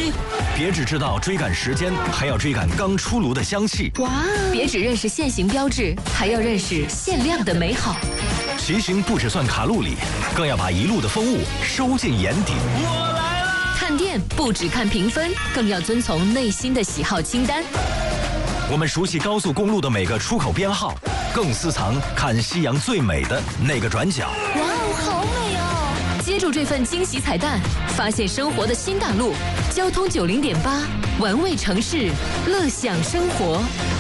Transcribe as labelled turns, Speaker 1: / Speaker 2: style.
Speaker 1: 别只知道追赶时间，还要追赶刚出炉的香气。
Speaker 2: 哇！别只认识限行标志，还要认识限量的美好。
Speaker 1: 骑行不只算卡路里，更要把一路的风物收进眼底。
Speaker 3: 我来啦！
Speaker 2: 看店不只看评分，更要遵从内心的喜好清单。
Speaker 1: 我们熟悉高速公路的每个出口编号，更私藏看夕阳最美的那个转角。
Speaker 2: 哇哦，好美哦！接住这份惊喜彩蛋，发现生活的新大陆。交通90.8，玩味城市，乐享生活。